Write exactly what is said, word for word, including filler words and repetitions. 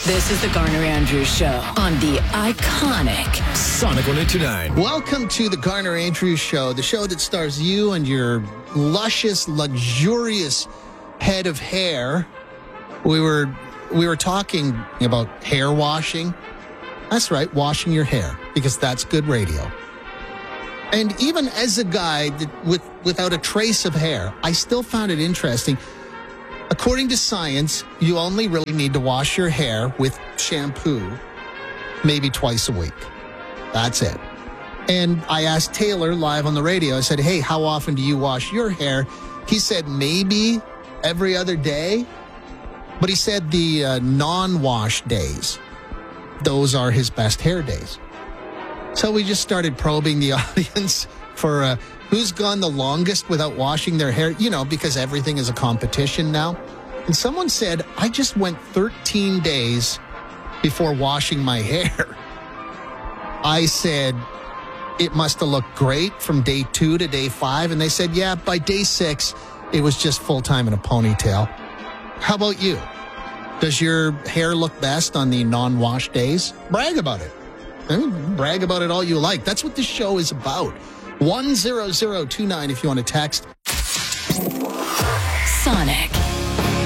This is the Garner Andrews Show on the iconic Sonic one eighty-nine. Welcome to the Garner Andrews Show, the show that stars you and your luscious, luxurious head of hair. We were we were talking about hair washing. That's right, washing your hair, because that's good radio. And even as a guy that, with without a trace of hair, I still found it interesting. According to science, you only really need to wash your hair with shampoo maybe twice a week. That's it. And I asked Taylor live on the radio, I said, hey, how often do you wash your hair? He said maybe every other day. But he said the uh, non-wash days, those are his best hair days. So we just started probing the audience for uh, who's gone the longest without washing their hair, you know, because everything is a competition now. And someone said, I just went thirteen days before washing my hair. I said, it must have looked great from day two to day five. And they said, yeah, by day six, it was just full-time in a ponytail. How about you? Does your hair look best on the non-wash days? Brag about it. I mean, brag about it all you like. That's what this show is about. one zero zero two nine if you want to text. Sonic.